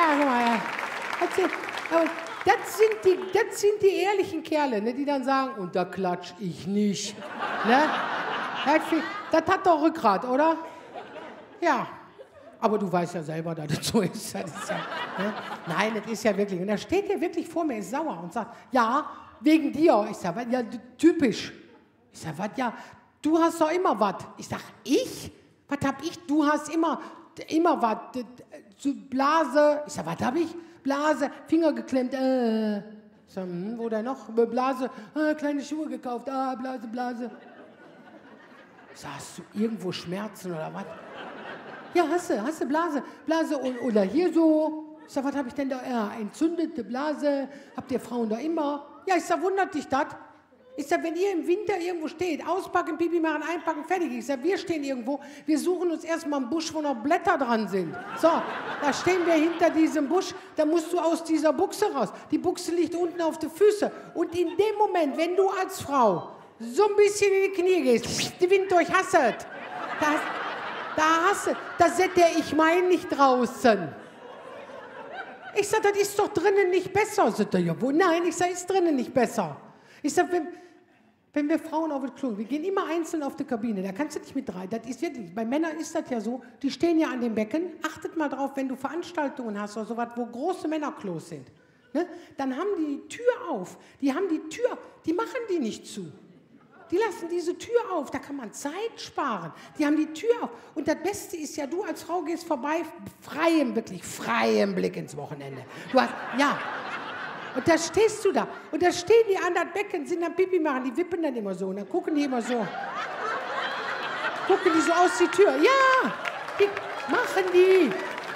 guck mal, ja. Aber das sind die ehrlichen Kerle, ne, die dann sagen, und da klatsch ich nicht. Ne? Das hat doch Rückgrat, oder? Ja. Aber du weißt ja selber, dass das so ist. Das ist ja, ne? Nein, das ist ja wirklich. Und da steht er wirklich vor mir, ist sauer und sagt, ja, wegen dir. Ich sag, ja, typisch. Ich sag, was, ja, du hast doch immer was. Ich sag, ich? Was hab ich? Du hast immer was. Blase. Ich sag, was hab ich? Blase, Finger geklemmt. Ich sag, wo denn noch? Blase, kleine Schuhe gekauft. Blase. Ich sag, hast du irgendwo Schmerzen oder was? Ja, hast du Blase oder hier so. Ich sag, was hab ich denn da? Ja, entzündete Blase. Habt ihr Frauen da immer? Ja, ich sag, wundert dich das? Ich sag, wenn ihr im Winter irgendwo steht, auspacken, Pipi machen, einpacken, fertig. Ich sag, wir stehen irgendwo, wir suchen uns erstmal einen Busch, wo noch Blätter dran sind. So, da stehen wir hinter diesem Busch, da musst du aus dieser Buchse raus. Die Buchse liegt unten auf den Füßen. Und in dem Moment, wenn du als Frau so ein bisschen in die Knie gehst, die Wind durchhasset, da setzt der ich mein nicht draußen. Ich sag, das ist doch drinnen nicht besser. Sagt er, ja, wo? Nein, ich sag, ist drinnen nicht besser. Ich sag, wenn wir Frauen auf das Klo, wir gehen immer einzeln auf die Kabine, da kannst du nicht mit rein. Das ist wirklich, bei Männern ist das ja so, die stehen ja an dem Becken. Achtet mal drauf, wenn du Veranstaltungen hast oder sowas, wo große Männerklos sind, ne? Dann haben die Tür auf. Die haben die Tür, die machen die nicht zu. Die lassen diese Tür auf, da kann man Zeit sparen. Die haben die Tür auf. Und das Beste ist ja, du als Frau gehst vorbei, wirklich freiem Blick ins Wochenende. Du hast, ja. Und da stehst du da. Und da stehen die an das Becken, sind dann Pipi machen, die wippen dann immer so. Und dann gucken die immer so. Gucken die so aus die Tür. Ja, die machen die.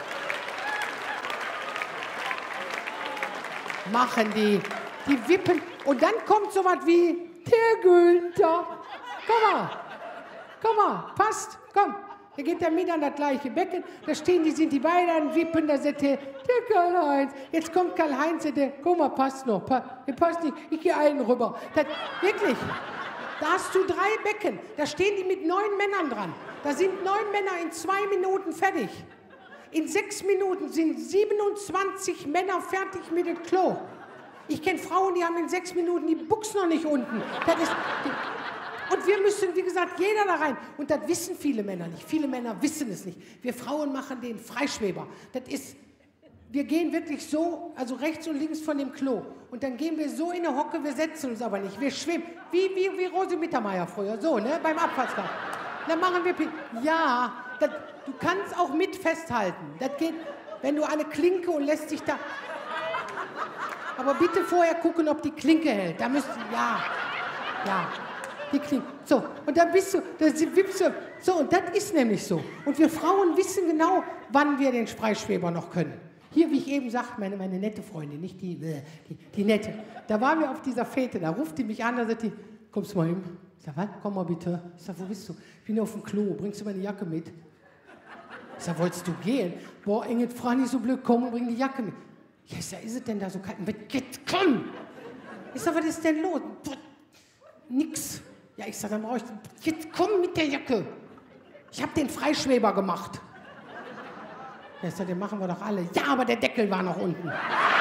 Machen die. Die wippen. Und dann kommt so was wie, der Günther. Komm mal, passt, komm. Da geht der mit an das gleiche Becken, da stehen die, sind die beiden an Wippen, da sagt der Karl-Heinz. Jetzt kommt Karl-Heinz, guck mal, passt noch, passt nicht, ich gehe einen rüber. Wirklich, da hast du 3 Becken, da stehen die mit 9 Männern dran. Da sind 9 Männer in 2 Minuten fertig. In 6 Minuten sind 27 Männer fertig mit dem Klo. Ich kenne Frauen, die haben in 6 Minuten die Buchs noch nicht unten. Und wir müssen, wie gesagt, jeder da rein. Und das wissen viele Männer nicht. Viele Männer wissen es nicht. Wir Frauen machen den Freischweber. Das ist, wir gehen wirklich so, also rechts und links von dem Klo. Und dann gehen wir so in eine Hocke, wir setzen uns aber nicht. Wir schwimmen. Wie Rosi Mittermeier früher, so, ne, beim Abfahrtstag. Dann machen wir, ja, du kannst auch mit festhalten. Das geht, wenn du an eine Klinke und lässt dich da... Aber bitte vorher gucken, ob die Klinke hält. Da müsst ihr, ja, die Klinke. So, und dann bist du, da wippst du, so, und das ist nämlich so. Und wir Frauen wissen genau, wann wir den Freischweber noch können. Hier, wie ich eben sagte, meine nette Freundin, nicht die nette. Da waren wir auf dieser Fete, da ruft die mich an, da sagt die, kommst du mal hin? Ich sag, was? Komm mal bitte. Ich sag, wo bist du? Ich bin auf dem Klo, bringst du meine Jacke mit? Ich sag, wolltest du gehen? Boah, Ingrid, frag nicht so blöd, komm und bring die Jacke mit. Ja, ich sag, ist es denn da so kalt? Jetzt komm! Ich sag, was ist denn los? Nix. Ja, ich sag, dann brauche ich... Jetzt komm mit der Jacke. Ich hab den Freischweber gemacht. Ja, ich sag, den machen wir doch alle. Ja, aber der Deckel war noch unten.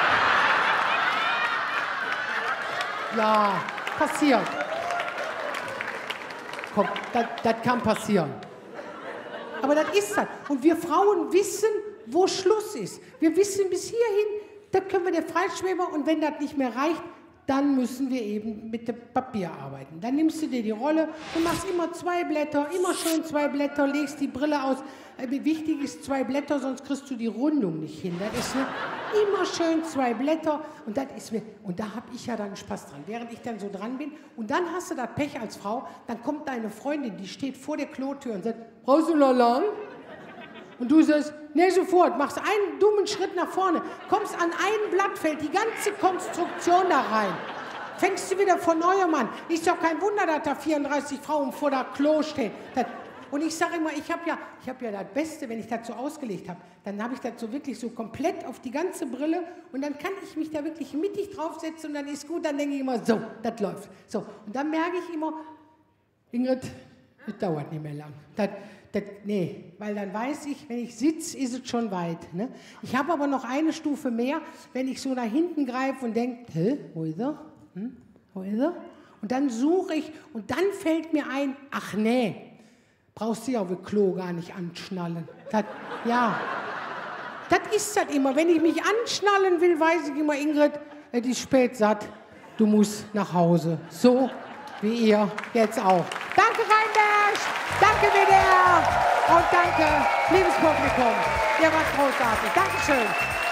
Ja, passiert. Komm, das kann passieren. Aber das ist das. Und wir Frauen wissen, wo Schluss ist. Wir wissen bis hierhin, da können wir den Freischweber und wenn das nicht mehr reicht, dann müssen wir eben mit dem Papier arbeiten. Dann nimmst du dir die Rolle und machst immer 2 Blätter, immer schön 2 Blätter, legst die Brille aus. Wichtig ist 2 Blätter, sonst kriegst du die Rundung nicht hin. Das ist immer schön 2 Blätter und das ist mir, und da habe ich ja dann Spaß dran, während ich dann so dran bin. Und dann hast du das Pech als Frau, dann kommt deine Freundin, die steht vor der Klotür und sagt, brauchst du noch lang? Und du sagst, nee, sofort, machst einen dummen Schritt nach vorne, kommst an ein Blatt, fällt die ganze Konstruktion da rein. Fängst du wieder von neuem an. Ist doch kein Wunder, dass da 34 Frauen vor der Klo stehen. Und ich sage immer, ich hab ja das Beste, wenn ich das so ausgelegt habe, dann habe ich das so wirklich so komplett auf die ganze Brille und dann kann ich mich da wirklich mittig draufsetzen und dann ist gut, dann denke ich immer, so, das läuft. So, und dann merke ich immer, Ingrid, das dauert nicht mehr lang. Nee, weil dann weiß ich, wenn ich sitze, ist es schon weit. Ne? Ich habe aber noch eine Stufe mehr, wenn ich so nach hinten greife und denke, hä, wo ist er? Wo ist er? Und dann suche ich und dann fällt mir ein, ach nee, brauchst du ja auf dem Klo gar nicht anschnallen. Ja, das ist das immer. Wenn ich mich anschnallen will, weiß ich immer, Ingrid, es ist spät satt, du musst nach Hause. So wie ihr jetzt auch. Danke Rheinberg, danke WDR und danke, liebes Publikum. Ihr wart großartig. Dankeschön.